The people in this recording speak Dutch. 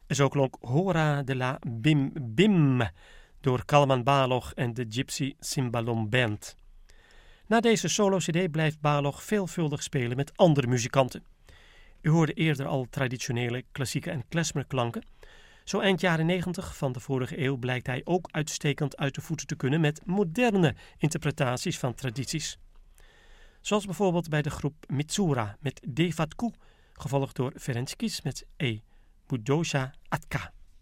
Zo klonk Hora de la Bim Bim door Kalman Baloch en de Gypsy Cymbalom Band. Na deze solo-cd blijft Baloch veelvuldig spelen met andere muzikanten. U hoorde eerder al traditionele klassieke en klezmerklanken. Zo eind jaren 90 van de vorige eeuw blijkt hij ook uitstekend uit de voeten te kunnen met moderne interpretaties van tradities. Zoals bijvoorbeeld bij de groep Mitsura met Devatku, gevolgd door Ferenckis met Budosha Atka.